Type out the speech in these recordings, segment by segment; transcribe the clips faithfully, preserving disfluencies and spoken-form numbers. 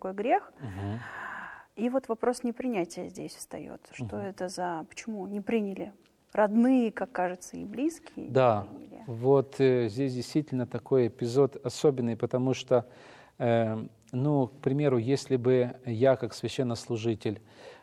такое грех. Угу. И вот вопрос непринятия здесь встает. Что Угу. это за... Почему не приняли? Родные, как кажется, и близкие. Да, не приняли. вот э, здесь действительно такой эпизод особенный, потому что, э, ну, к примеру, если бы я, как священнослужитель,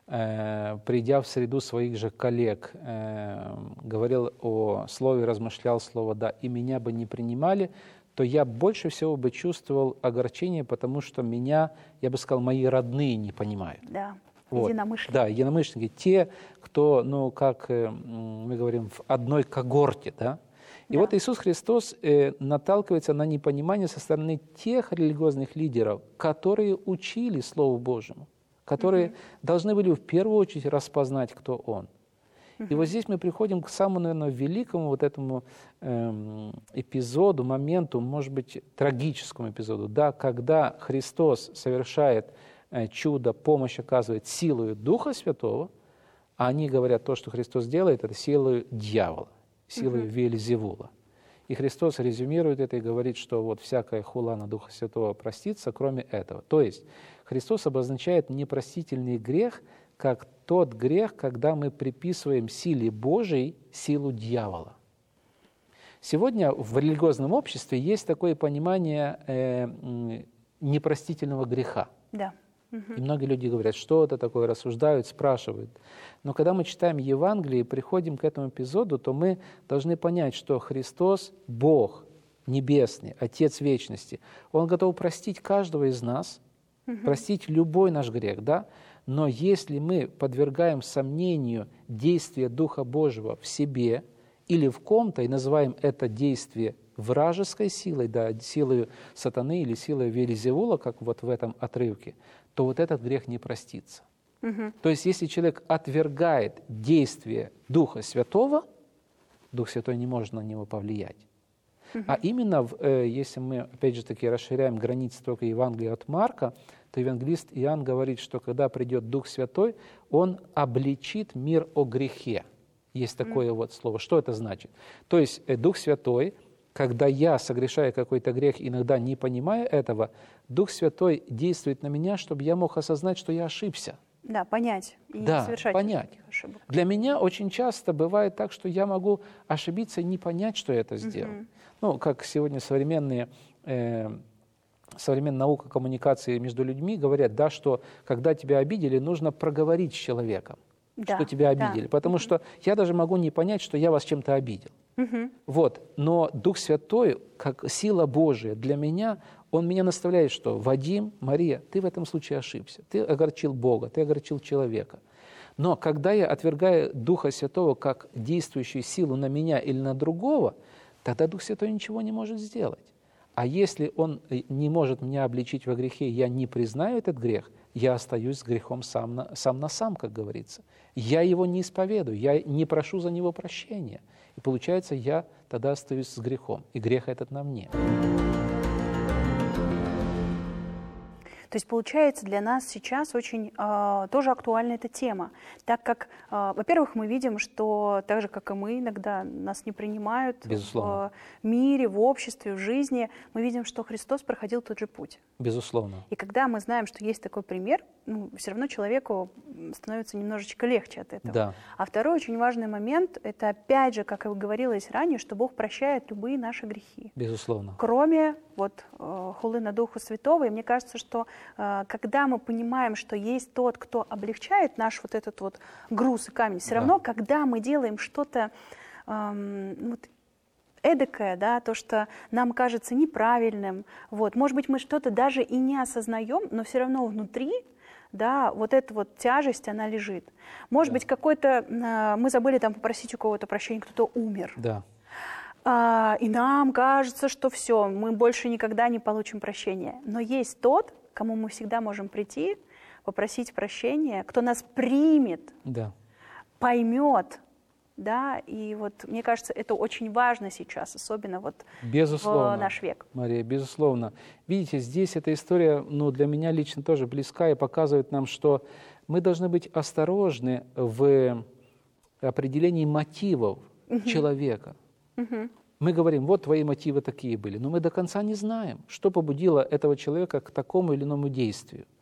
э, придя в среду своих же коллег, э, говорил о слове, размышлял слово «да», и меня бы не принимали, то я больше всего бы чувствовал огорчение, потому что меня, я бы сказал, мои родные не понимают. Да, Вот. единомышленники. Да, единомышленники. Те, кто, ну, как э, мы говорим, в одной когорте, да. И Да. вот Иисус Христос э, наталкивается на непонимание со стороны тех религиозных лидеров, которые учили Слову Божьему, которые Мгм. должны были в первую очередь распознать, кто Он. И вот здесь мы приходим к самому, наверное, великому вот этому эм, эпизоду, моменту, может быть, трагическому эпизоду, да, когда Христос совершает э, чудо, помощь оказывает силою Духа Святого, а они говорят, то, что Христос делает, это силою дьявола, силою Мгм. Веельзевула. И Христос резюмирует это и говорит, что вот всякая хула на Духа Святого простится, кроме этого. То есть Христос обозначает непростительный грех, как тот грех, когда мы приписываем силе Божией силу дьявола. Сегодня в религиозном обществе есть такое понимание э, непростительного греха. Да. Мгм. И многие люди говорят, что это такое, рассуждают, спрашивают. Но когда мы читаем Евангелие и приходим к этому эпизоду, то мы должны понять, что Христос, Бог Небесный, Отец Вечности, Он готов простить каждого из нас, Мгм. простить любой наш грех, да? Но если мы подвергаем сомнению действия Духа Божьего в себе или в ком-то и называем это действие вражеской силой, да, силой сатаны или силой Веельзевула, как вот в этом отрывке, то вот этот грех не простится. Мгм. То есть если человек отвергает действие Духа Святого, Дух Святой не может на него повлиять. А именно, в, э, если мы, опять же таки, расширяем границы только Евангелия от Марка, то евангелист Иоанн говорит, что когда придет Дух Святой, Он обличит мир о грехе. Есть такое вот слово. Что это значит? То есть э, Дух Святой, когда я согрешаю какой-то грех, иногда не понимая этого, Дух Святой действует на меня, чтобы я мог осознать, что я ошибся. Да, понять и не Да, совершать понять. никаких ошибок. Для меня очень часто бывает так, что я могу ошибиться и не понять, что я это сделал. Мгм. Ну, как сегодня современные, э, современная наука коммуникации между людьми говорят, да, что когда тебя обидели, нужно проговорить с человеком, Да, что тебя да. обидели. Потому что я даже могу не понять, что я вас чем-то обидел. Мгм. Вот. Но Дух Святой, как сила Божия для меня, Он меня наставляет, что Вадим, Мария, ты в этом случае ошибся. Ты огорчил Бога, ты огорчил человека. Но когда я отвергаю Духа Святого как действующую силу на меня или на другого, тогда Дух Святой ничего не может сделать. А если Он не может меня обличить во грехе, я не признаю этот грех, я остаюсь с грехом сам на сам, на сам, как говорится. Я его не исповедую, я не прошу за него прощения. И получается, я тогда остаюсь с грехом, и грех этот на мне. То есть, получается, для нас сейчас очень э, тоже актуальна эта тема, так как, э, во-первых, мы видим, что так же, как и мы, иногда нас не принимают Безусловно. в мире, в обществе, в жизни, мы видим, что Христос проходил тот же путь. Безусловно. И когда мы знаем, что есть такой пример, ну, все равно человеку становится немножечко легче от этого. Да. А второй очень важный момент, это опять же, как и говорилось ранее, что Бог прощает любые наши грехи. Безусловно. Кроме вот, э, хулы на Духа Святого. И мне кажется, что э, когда мы понимаем, что есть тот, кто облегчает наш вот этот вот груз и камень, все Да. равно, когда мы делаем что-то эм, вот, эдакое, да, то, что нам кажется неправильным, вот, может быть, мы что-то даже и не осознаем, но все равно внутри, да, вот эта вот тяжесть, она лежит. Может Да. быть, какой-то, э, мы забыли там попросить у кого-то прощения, кто-то умер. Да. А, и нам кажется, что все, мы больше никогда не получим прощения. Но есть тот, к кому мы всегда можем прийти, попросить прощения, кто нас примет, Да. поймет, да, и вот мне кажется, это очень важно сейчас, особенно вот Безусловно, в наш век. Мария, безусловно. Видите, здесь эта история, ну, для меня лично тоже близка и показывает нам, что мы должны быть осторожны в определении мотивов человека. Мгм. Мы говорим, вот твои мотивы такие были, но мы до конца не знаем, что побудило этого человека к такому или иному действию.